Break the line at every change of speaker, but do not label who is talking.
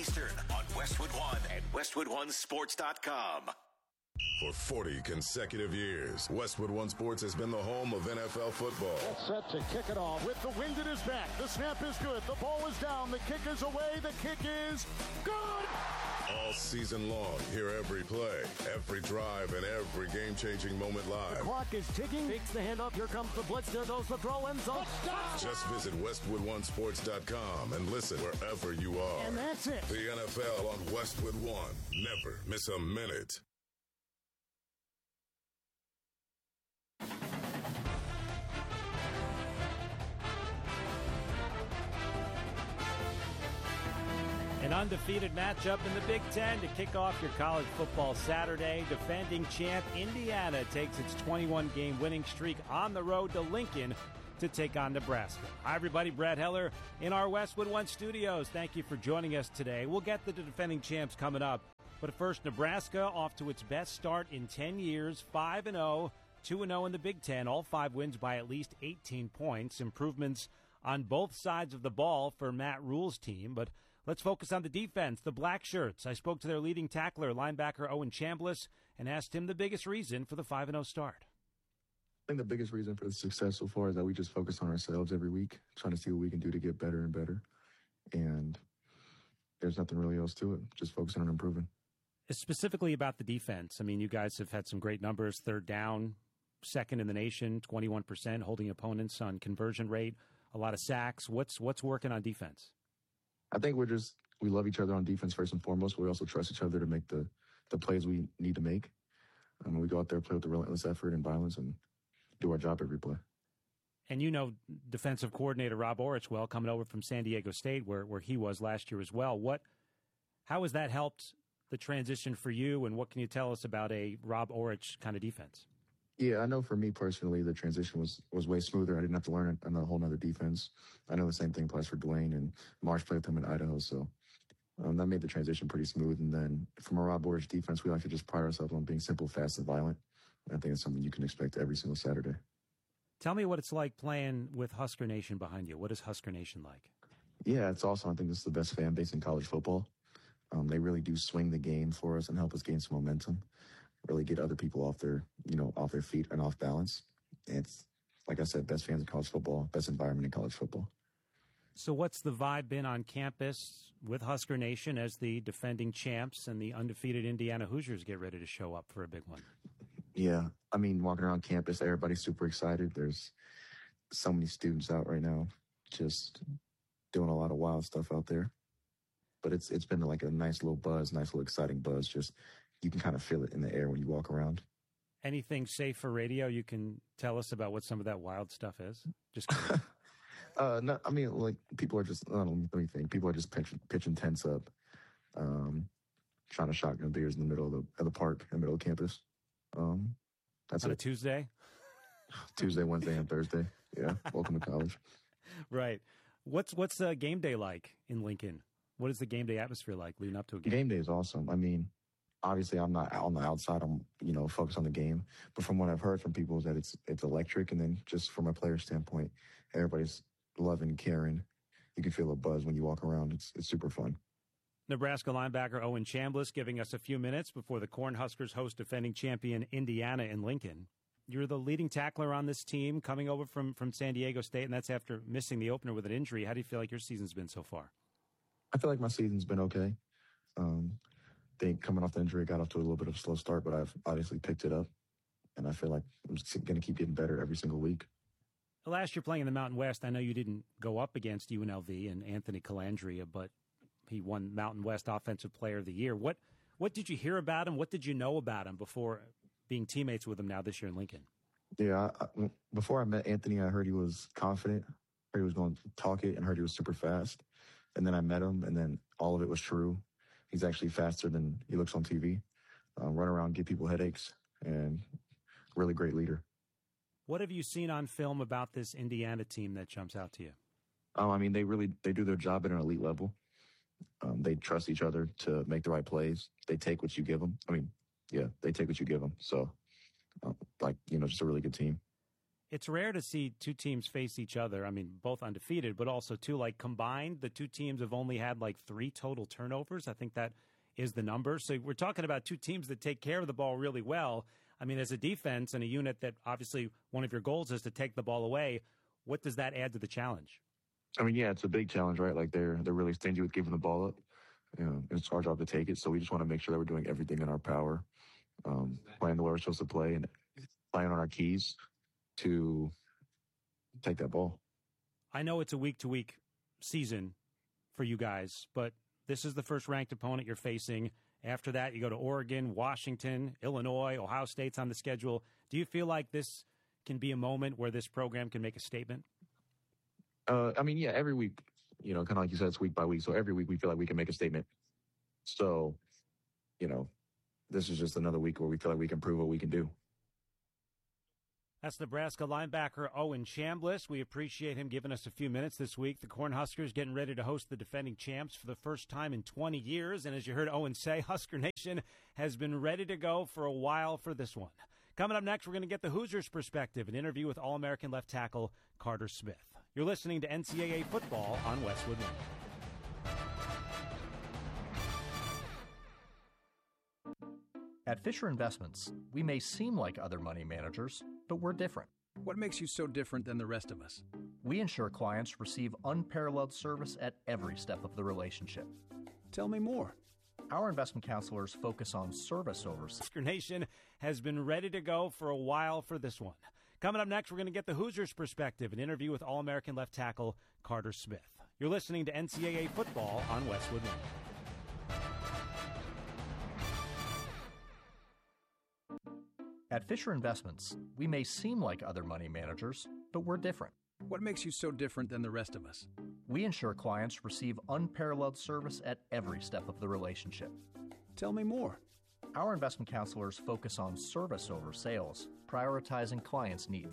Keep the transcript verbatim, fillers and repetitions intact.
Eastern on Westwood One and Westwood One Sports dot com.
For forty consecutive years, Westwood One Sports has been the home of N F L football.
All set to kick it off with the wind at his back. The snap is good. The ball is down. The kick is away. The kick is good.
All season long, hear every play, every drive, and every game-changing moment live.
The clock is ticking. Takes the handoff. Here comes the blitz. There goes the throw. End zone.
Just visit Westwood One Sports dot com and listen wherever you are.
And that's it.
The N F L on Westwood One. Never miss a minute.
An undefeated matchup in the Big Ten to kick off your college football Saturday. Defending champ Indiana takes its twenty-one game winning streak on the road to Lincoln to take on Nebraska. Hi, everybody. Brad Heller in our Westwood One studios. Thank you for joining us today. We'll get to the defending champs coming up. But first, Nebraska off to its best start in ten years, five and oh, two and oh in the Big Ten. All five wins by at least eighteen points. Improvements on both sides of the ball for Matt Rhule's team. But let's focus on the defense, the Black Shirts. I spoke to their leading tackler, linebacker Owen Chambliss, and asked him the biggest reason for the five and oh start.
I think the biggest reason for the success so far is that we just focus on ourselves every week, trying to see what we can do to get better and better. And there's nothing really else to it, just focusing on improving.
Specifically about the defense, I mean, you guys have had some great numbers, third down, second in the nation, twenty-one percent, holding opponents on conversion rate, a lot of sacks. What's what's working on defense?
I think we're just, we love each other on defense first and foremost, but we also trust each other to make the, the plays we need to make. And we go out there, play with the relentless effort and violence, and do our job every play.
And you know defensive coordinator Rob Orich well, coming over from San Diego State, where, where he was last year as well. What, how has that helped the transition for you, and what can you tell us about a Rob Orich kind of defense?
Yeah, I know for me personally, the transition was, was way smoother. I didn't have to learn a whole nother defense. I know the same thing applies for Dwayne, and Marsh played with him in Idaho, so um, that made the transition pretty smooth. And then from a Rob Orich defense, we like to just pride ourselves on being simple, fast, and violent. And I think it's something you can expect every single Saturday.
Tell me what it's like playing with Husker Nation behind you. What is Husker Nation like?
Yeah, it's awesome. I think this is the best fan base in college football. Um, they really do swing the game for us and help us gain some momentum. Really get other people off their, you know, off their feet and off balance. It's, like I said, best fans in college football, best environment in college football.
So what's the vibe been on campus with Husker Nation as the defending champs and the undefeated Indiana Hoosiers get ready to show up for a big one?
Yeah, I mean, walking around campus, everybody's super excited. There's so many students out right now just doing a lot of wild stuff out there. But it's it's been like a nice little buzz, nice little exciting buzz. Just you can kind of feel it in the air when you walk around. Anything
safe for radio you can tell us about what some of that wild stuff is? Just
uh, no, I mean, like people are just, I don't know, let me think. People are just pitching, pitching tents up, um, trying to shotgun beers in the middle of the, of the park, in the middle of campus. Um, that's
On
it.
a Tuesday?
Tuesday, Wednesday, and Thursday. Yeah, welcome to college.
Right. What's what's uh, game day like in Lincoln? What is the game day atmosphere like leading up to a game?
Game day is awesome. I mean, obviously, I'm not on the outside. I'm, you know, focused on the game. But from what I've heard from people is that it's it's electric. And then just from a player standpoint, everybody's loving, caring. You can feel a buzz when you walk around. It's it's super fun.
Nebraska linebacker Owen Chambliss giving us a few minutes before the Cornhuskers host defending champion Indiana in Lincoln. You're the leading tackler on this team coming over from, from San Diego State, and that's after missing the opener with an injury. How do you feel like your season's been so far?
I feel like my season's been okay. Um, I think coming off the injury, got off to a little bit of a slow start, but I've obviously picked it up, and I feel like I'm going to keep getting better every single week.
Last year playing in the Mountain West, I know you didn't go up against U N L V and Anthony Calandria, but he won Mountain West Offensive Player of the Year. What what did you hear about him? What did you know about him before being teammates with him now this year in Lincoln?
Yeah, I, I, before I met Anthony, I heard he was confident, heard he was going to talk it, and heard he was super fast. And then I met him, and then all of it was true. He's actually faster than he looks on T V. Uh, run around, give people headaches, and really great leader.
What have you seen on film about this Indiana team that jumps out to you?
Um, I mean, they really they do their job at an elite level. Um, they trust each other to make the right plays. They take what you give them. I mean, yeah, they take what you give them. So, um, like, you know, just a really good team.
It's rare to see two teams face each other. I mean, both undefeated, but also two, like combined, the two teams have only had like three total turnovers. I think that is the number. So we're talking about two teams that take care of the ball really well. I mean, as a defense and a unit that obviously one of your goals is to take the ball away, what does that add to the challenge?
I mean, yeah, it's a big challenge, right? Like they're they're really stingy with giving the ball up. You know, it's our job to take it. So we just want to make sure that we're doing everything in our power, um, playing the way we're supposed to play and playing on our keys to take that ball.
I know it's a week-to-week season for you guys, but this is the first ranked opponent you're facing. After that, you go to Oregon, Washington, Illinois, Ohio State's on the schedule. Do you feel like this can be a moment where this program can make a statement?
Uh, I mean, yeah, every week, you know, kind of like you said, it's week by week. So every week we feel like we can make a statement. So, you know, this is just another week where we feel like we can prove what we can do.
That's Nebraska linebacker Owen Chambliss. We appreciate him giving us a few minutes this week. The Cornhuskers getting ready to host the defending champs for the first time in twenty years. And as you heard Owen say, Husker Nation has been ready to go for a while for this one. Coming up next, we're going to get the Hoosiers' perspective, an interview with All-American left tackle Carter Smith. You're listening to N C double A Football on Westwood One.
At Fisher Investments, we may seem like other money managers, but we're different.
What makes you so different than the rest of us?
We ensure clients receive unparalleled service at every step of the relationship.
Tell me more.
Our investment counselors focus on service over.
Husker Nation has been ready to go for a while for this one. Coming up next, we're going to get the Hoosiers' perspective, an interview with All-American left tackle Carter Smith. You're listening to N C double A Football on Westwood One.
At Fisher Investments, we may seem like other money managers, but we're different.
What makes you so different than the rest of us?
We ensure clients receive unparalleled service at every step of the relationship.
Tell me more.
Our investment counselors focus on service over sales, prioritizing clients' needs.